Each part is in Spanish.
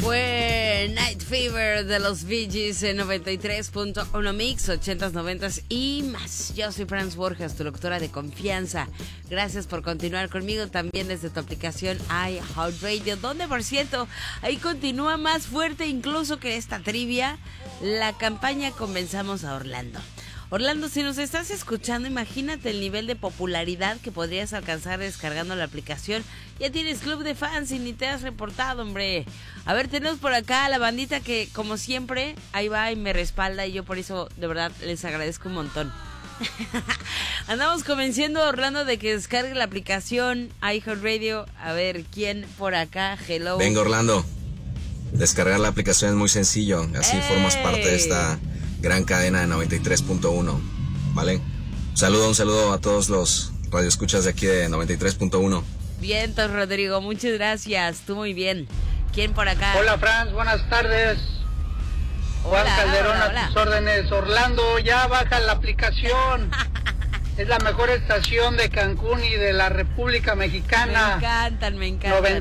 fue Night Fever de los Bee Gees en 93.1 Mix, 80s, 90s y más. Yo soy Franz Borjas, tu locutora de confianza. Gracias por continuar conmigo también desde tu aplicación iHeartRadio, donde, por cierto, ahí continúa más fuerte incluso que esta trivia la campaña Convenzamos a Orlando. Orlando, si nos estás escuchando, imagínate el nivel de popularidad que podrías alcanzar descargando la aplicación. Ya tienes club de fans y ni te has reportado, hombre. A ver, tenemos por acá a la bandita que, como siempre, ahí va y me respalda, y yo por eso, de verdad, les agradezco un montón. Andamos convenciendo a Orlando de que descargue la aplicación iHeartRadio. A ver, ¿quién por acá? Hello. Venga, Orlando. Descargar la aplicación es muy sencillo. Así formas parte de esta gran cadena de 93.1, ¿vale? Un saludo a todos los radioescuchas de aquí de 93.1. Vientos, Rodrigo, muchas gracias. Tú muy bien. ¿Quién por acá? Hola, Franz, buenas tardes. Juan Calderón, a tus órdenes. Orlando, ya baja la aplicación. Es la mejor estación de Cancún y de la República Mexicana. Me encantan.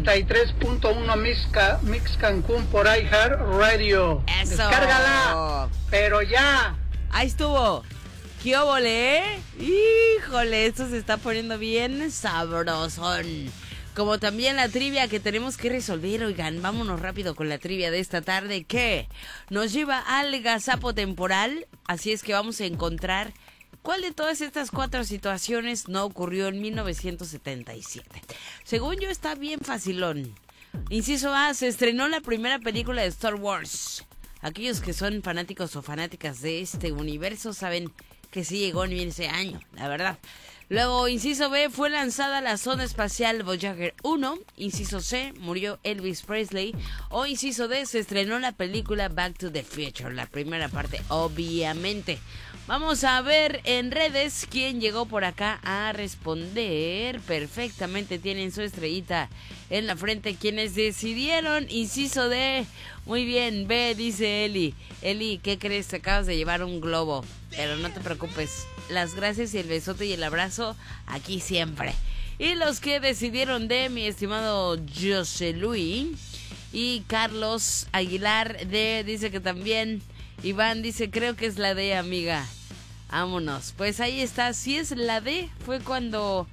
93.1 Mix Cancún por iHeartRadio. Eso. Descárgala, pero ya. Ahí estuvo. ¿Qué óvole, Híjole, esto se está poniendo bien sabrosón. Como también la trivia que tenemos que resolver. Oigan, vámonos rápido con la trivia de esta tarde, que nos lleva al gazapo temporal. Así es que vamos a encontrar ¿cuál de todas estas 4 situaciones no ocurrió en 1977? Según yo, está bien facilón. Inciso A, se estrenó la primera película de Star Wars. Aquellos que son fanáticos o fanáticas de este universo saben que sí llegó en ese año, la verdad. Luego, inciso B, fue lanzada la sonda espacial Voyager 1. Inciso C, murió Elvis Presley. O inciso D, se estrenó la película Back to the Future, la primera parte, obviamente. Vamos a ver en redes quién llegó por acá a responder. Perfectamente, tienen su estrellita en la frente quienes decidieron. Inciso D, muy bien. B, dice Eli. Eli, ¿qué crees? Te acabas de llevar un globo, pero no te preocupes. Las gracias y el besote y el abrazo aquí siempre. Y los que decidieron D, mi estimado José Luis y Carlos Aguilar D, dice que también. Iván dice, creo que es la D, amiga. Vámonos. Pues ahí está. Si es la D, fue cuando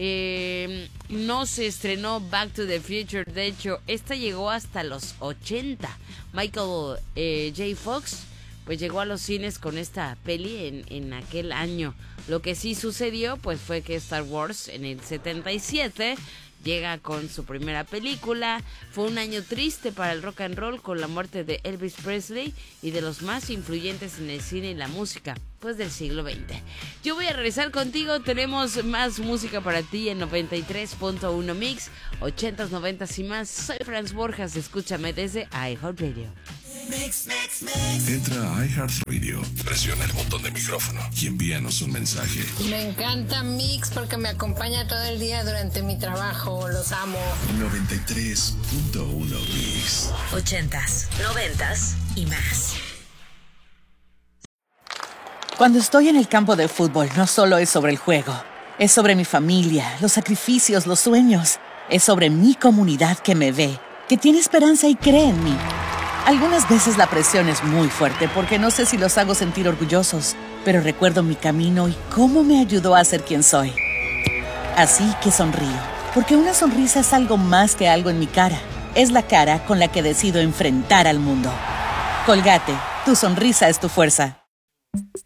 no se estrenó Back to the Future. De hecho, esta llegó hasta los 80. Michael J. Fox pues llegó a los cines con esta peli en aquel año. Lo que sí sucedió pues fue que Star Wars en el 77 llega con su primera película. Fue un año triste para el rock and roll con la muerte de Elvis Presley y de los más influyentes en el cine y la música pues del siglo XX. Yo voy a regresar contigo, tenemos más música para ti en 93.1 Mix, 80s, 90s y más. Soy Franz Borjas, escúchame desde iHeartRadio. Entra a iHeartRadio, presiona el botón de micrófono y envíanos un mensaje. Me encanta Mix porque me acompaña todo el día durante mi trabajo. Los amo. 93.1 Mix. 80s, 90s y más. Cuando estoy en el campo de fútbol, no solo es sobre el juego. Es sobre mi familia, los sacrificios, los sueños. Es sobre mi comunidad que me ve, que tiene esperanza y cree en mí. Algunas veces la presión es muy fuerte porque no sé si los hago sentir orgullosos, pero recuerdo mi camino y cómo me ayudó a ser quien soy. Así que sonrío, porque una sonrisa es algo más que algo en mi cara. Es la cara con la que decido enfrentar al mundo. Colgate, tu sonrisa es tu fuerza.